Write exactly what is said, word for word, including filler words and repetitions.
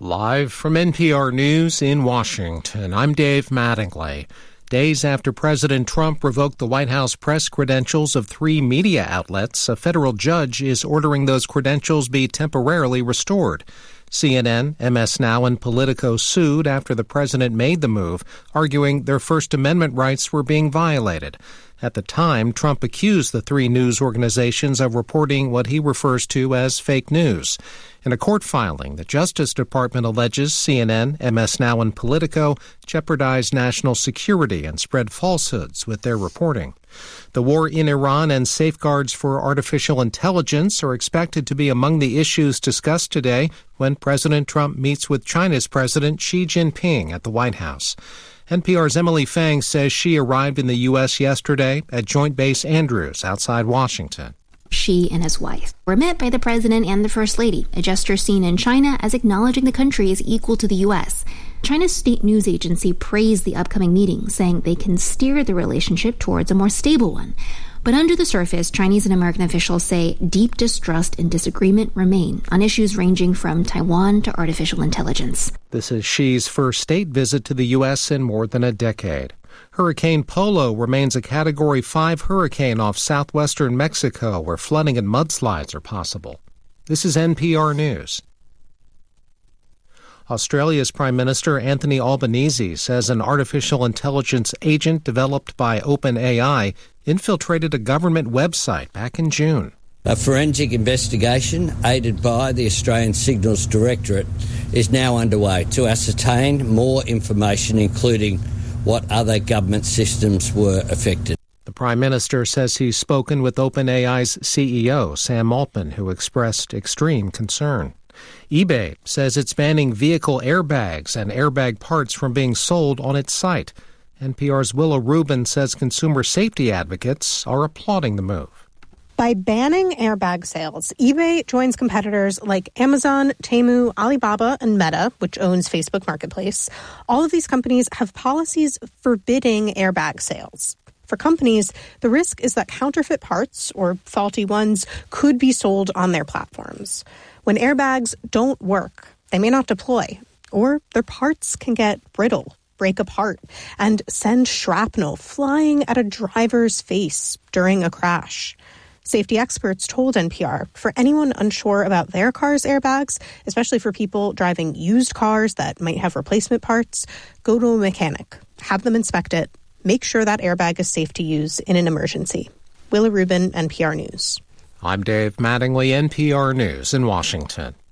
Live from N P R News in Washington, I'm Dave Mattingly. Days after President Trump revoked the White House press credentials of three media outlets, a federal judge is ordering those credentials be temporarily restored. C N N, M S Now, and Politico sued after the president made the move, arguing their First Amendment rights were being violated. At the time, Trump accused the three news organizations of reporting what he refers to as fake news. In a court filing, the Justice Department alleges C N N, M S Now, and Politico jeopardized national security and spread falsehoods with their reporting. The war in Iran and safeguards for artificial intelligence are expected to be among the issues discussed today when President Trump meets with China's President Xi Jinping at the White House. N P R's Emily Fang says she arrived in the U S yesterday at Joint Base Andrews outside Washington. Xi and his wife were met by the president and the first lady, a gesture seen in China as acknowledging the country is equal to the U S. China's state news agency praised the upcoming meeting, saying they can steer the relationship towards a more stable one. But under the surface, Chinese and American officials say deep distrust and disagreement remain on issues ranging from Taiwan to artificial intelligence. This is Xi's first state visit to the U S in more than a decade. Hurricane Polo remains a Category five hurricane off southwestern Mexico, where flooding and mudslides are possible. This is N P R News. Australia's Prime Minister Anthony Albanese says an artificial intelligence agent developed by OpenAI infiltrated a government website back in June. A forensic investigation, aided by the Australian Signals Directorate, is now underway to ascertain more information, including what other government systems were affected. The Prime Minister says he's spoken with OpenAI's C E O, Sam Altman, who expressed extreme concern. eBay says it's banning vehicle airbags and airbag parts from being sold on its site. N P R's Willa Rubin says consumer safety advocates are applauding the move. By banning airbag sales, eBay joins competitors like Amazon, Temu, Alibaba, and Meta, which owns Facebook Marketplace. All of these companies have policies forbidding airbag sales. For companies, the risk is that counterfeit parts, or faulty ones, could be sold on their platforms. When airbags don't work, they may not deploy, or their parts can get brittle, break apart, and send shrapnel flying at a driver's face during a crash. Safety experts told N P R, for anyone unsure about their car's airbags, especially for people driving used cars that might have replacement parts, go to a mechanic, have them inspect it, make sure that airbag is safe to use in an emergency. Willa Rubin, N P R News. I'm Dave Mattingly, N P R News in Washington.